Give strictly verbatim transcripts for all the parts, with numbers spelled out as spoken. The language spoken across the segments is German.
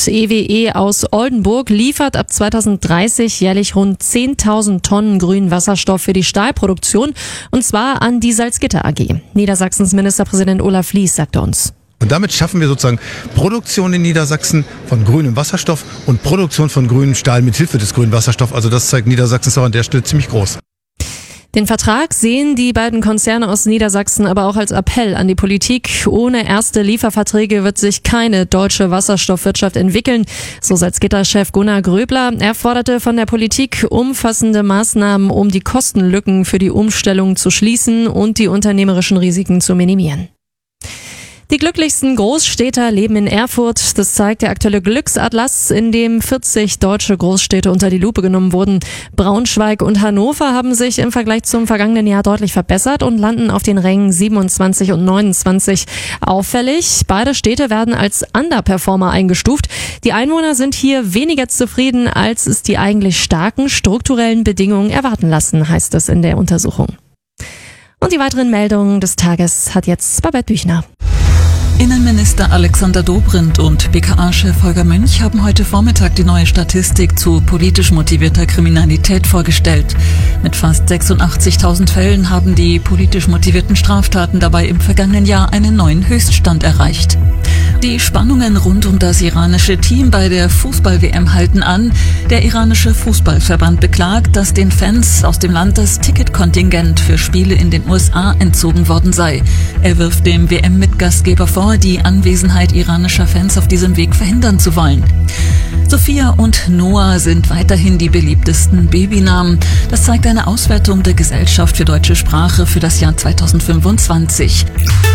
E W E aus Oldenburg liefert ab zweitausenddreißig jährlich rund zehntausend Tonnen grünen Wasserstoff für die Stahlproduktion, und zwar an die Salzgitter A G. Niedersachsens Ministerpräsident Olaf Lies sagte uns. Und damit schaffen wir sozusagen Produktion in Niedersachsen von grünem Wasserstoff und Produktion von grünem Stahl mit Hilfe des grünen Wasserstoffs. Also das zeigt, Niedersachsen ist auch an der Stelle ziemlich groß. Den Vertrag sehen die beiden Konzerne aus Niedersachsen aber auch als Appell an die Politik. Ohne erste Lieferverträge wird sich keine deutsche Wasserstoffwirtschaft entwickeln, so Salzgitter-Chef Gunnar Gröbler. Er forderte von der Politik umfassende Maßnahmen, um die Kostenlücken für die Umstellung zu schließen und die unternehmerischen Risiken zu minimieren. Die glücklichsten Großstädter leben in Erfurt. Das zeigt der aktuelle Glücksatlas, in dem vierzig deutsche Großstädte unter die Lupe genommen wurden. Braunschweig und Hannover haben sich im Vergleich zum vergangenen Jahr deutlich verbessert und landen auf den Rängen siebenundzwanzig und neunundzwanzig. Auffällig, beide Städte werden als Underperformer eingestuft. Die Einwohner sind hier weniger zufrieden, als es die eigentlich starken strukturellen Bedingungen erwarten lassen, heißt es in der Untersuchung. Und die weiteren Meldungen des Tages hat jetzt Babette Büchner. Innenminister Alexander Dobrindt und B K A-Chef Holger Münch haben heute Vormittag die neue Statistik zu politisch motivierter Kriminalität vorgestellt. Mit fast sechsundachtzigtausend Fällen haben die politisch motivierten Straftaten dabei im vergangenen Jahr einen neuen Höchststand erreicht. Die Spannungen rund um das iranische Team bei der Fußball-W M halten an. Der iranische Fußballverband beklagt, dass den Fans aus dem Land das Ticketkontingent für Spiele in den U S A entzogen worden sei. Er wirft dem W M-Mitgastgeber vor, die Anwesenheit iranischer Fans auf diesem Weg verhindern zu wollen. Sophia und Noah sind weiterhin die beliebtesten Babynamen. Das zeigt eine Auswertung der Gesellschaft für deutsche Sprache für das Jahr zweitausendfünfundzwanzig.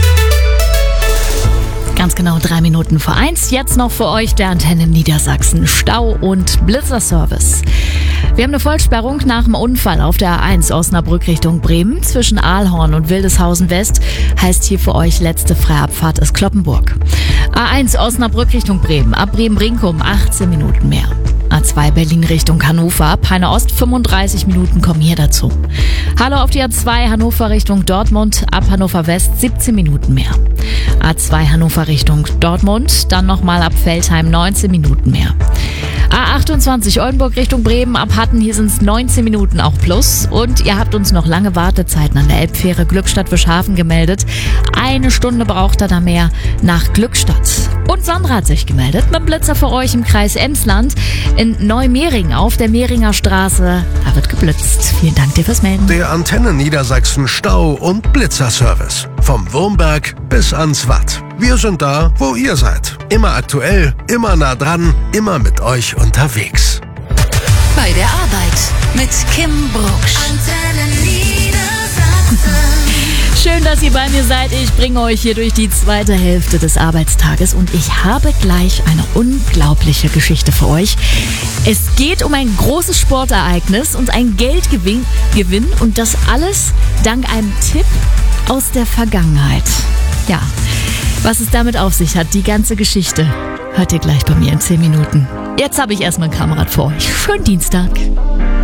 Ganz genau drei Minuten vor eins. Jetzt noch für euch der Antenne Niedersachsen Stau- und Blitzerservice. Wir haben eine Vollsperrung nach dem Unfall auf der A eins Osnabrück Richtung Bremen. Zwischen Ahlhorn und Wildeshausen West heißt hier für euch letzte Freiabfahrt ist Kloppenburg. A eins Osnabrück Richtung Bremen. Ab Bremen-Brinkum achtzehn Minuten mehr. A zwei Berlin Richtung Hannover, Peine Ost fünfunddreißig Minuten kommen hier dazu. Hallo auf die A zwei Hannover Richtung Dortmund, ab Hannover West siebzehn Minuten mehr. A zwei Hannover Richtung Dortmund, dann nochmal ab Veltheim neunzehn Minuten mehr. A achtundzwanzig Oldenburg Richtung Bremen, ab Hatten, hier sind es neunzehn Minuten auch plus. Und ihr habt uns noch lange Wartezeiten an der Elbfähre Glückstadt-Wischhafen gemeldet. Eine Stunde braucht er da mehr nach Glückstadt. Und Sandra hat sich gemeldet mit dem Blitzer für euch im Kreis Emsland in Neumehring auf der Mehringer Straße. Da wird geblitzt. Vielen Dank dir fürs Melden. Der Antenne Niedersachsen Stau- und Blitzerservice. Vom Wurmberg bis ans Watt. Wir sind da, wo ihr seid. Immer aktuell, immer nah dran, immer mit euch unterwegs. Bei der Arbeit mit Kim Brucksch. Antenne Niedersachsen. Schön, dass ihr bei mir seid. Ich bringe euch hier durch die zweite Hälfte des Arbeitstages und ich habe gleich eine unglaubliche Geschichte für euch. Es geht um ein großes Sportereignis und ein Geldgewinn Gewinn und das alles dank einem Tipp aus der Vergangenheit. Ja, was es damit auf sich hat, die ganze Geschichte, hört ihr gleich bei mir in zehn Minuten. Jetzt habe ich erstmal ein Kamerad für euch. Schönen Dienstag.